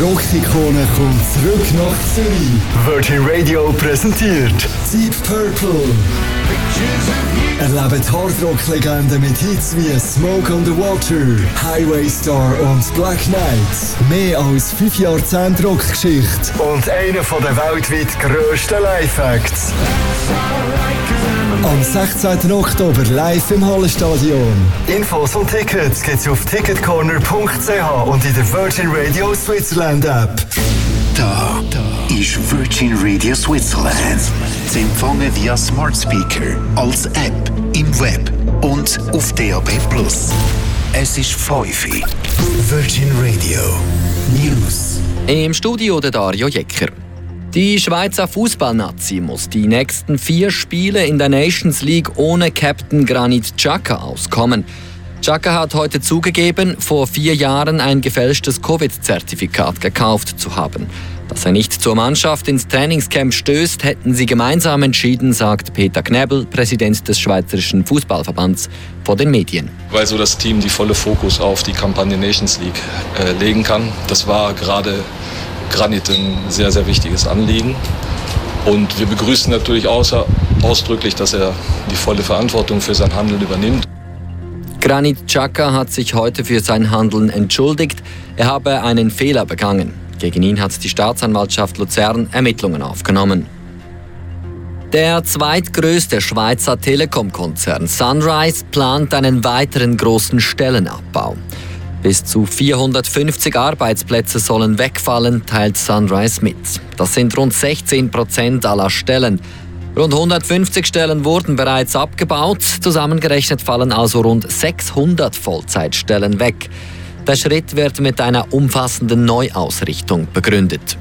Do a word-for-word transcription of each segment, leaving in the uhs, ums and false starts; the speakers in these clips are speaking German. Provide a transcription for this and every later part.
Rock-Ikone kommt zurück nach Zürich. Virgin Radio präsentiert Deep Purple. Erlebt Hardrock-Legenden mit Hits wie Smoke on the Water, Highway Star und Black Knight. Mehr als fünf Jahrzehnte Rockgeschichte und einer der weltweit grössten Live-Acts. Am sechzehnten Oktober live im Hallenstadion. Infos und Tickets gibt's auf ticketcorner punkt c h und in der Virgin Radio Switzerland App. Da, da ist Virgin Radio Switzerland. Zu empfangen via Smart Speaker, als App, im Web und auf D A B plus. Es ist fünf Uhr. Virgin Radio News. Im Studio der Dario Jecker. Die Schweizer Fußballnazi muss die nächsten vier Spiele in der Nations League ohne Captain Granit Xhaka auskommen. Xhaka hat heute zugegeben, vor vier Jahren ein gefälschtes Covid-Zertifikat gekauft zu haben. Dass er nicht zur Mannschaft ins Trainingscamp stößt, hätten sie gemeinsam entschieden, sagt Peter Knebel, Präsident des Schweizerischen Fußballverbands, vor den Medien. Weil so das Team die volle Fokus auf die Kampagne Nations League äh, legen kann. Das war gerade Granit ein sehr, sehr wichtiges Anliegen. Und wir begrüßen natürlich außer, ausdrücklich, dass er die volle Verantwortung für sein Handeln übernimmt. Granit Xhaka hat sich heute für sein Handeln entschuldigt. Er habe einen Fehler begangen. Gegen ihn hat die Staatsanwaltschaft Luzern Ermittlungen aufgenommen. Der zweitgrößte Schweizer Telekom-Konzern Sunrise plant einen weiteren großen Stellenabbau. Bis zu vierhundertfünfzig Arbeitsplätze sollen wegfallen, teilt Sunrise mit. Das sind rund sechzehn Prozent aller Stellen. Rund hundertfünfzig Stellen wurden bereits abgebaut. Zusammengerechnet fallen also rund sechshundert Vollzeitstellen weg. Der Schritt wird mit einer umfassenden Neuausrichtung begründet.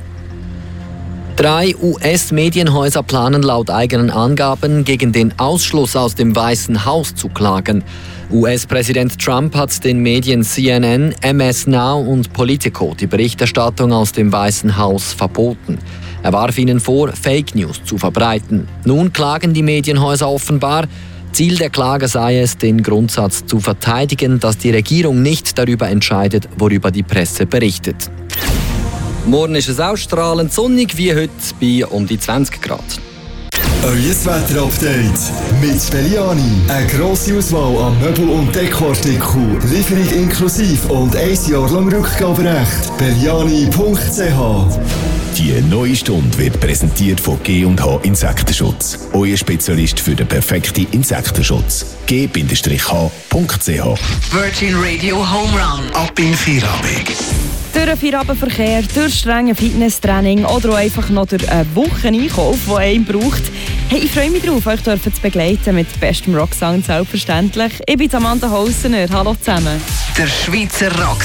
Drei U S-Medienhäuser planen laut eigenen Angaben, gegen den Ausschluss aus dem Weißen Haus zu klagen. U S-Präsident Trump hat den Medien C N N, M S Now und Politico die Berichterstattung aus dem Weißen Haus verboten. Er warf ihnen vor, Fake News zu verbreiten. Nun klagen die Medienhäuser offenbar. Ziel der Klage sei es, den Grundsatz zu verteidigen, dass die Regierung nicht darüber entscheidet, worüber die Presse berichtet. Morgen ist es ausstrahlend sonnig wie heute bei um die zwanzig Grad. Euer Wetter-Update mit Belliani. Eine grosse Auswahl an Möbel- und Dekoartikeln. Lieferung inklusive und ein Jahr lang Rückgaberecht. belliani punkt c h. Die neue Stunde wird präsentiert von G und H Insektenschutz. Euer Spezialist für den perfekten Insektenschutz. G H punkt c h. Virgin Radio Home Run. Ab in Feierabend. Durch einen Feierabendverkehr, durch strenge Fitnesstraining oder auch einfach noch durch einen Wocheneinkauf, den einen braucht. Hey, ich freue mich darauf, euch zu begleiten mit bestem Rocksound selbstverständlich. Ich bin Amanda Hausener. Hallo zusammen. Der Schweizer Rock.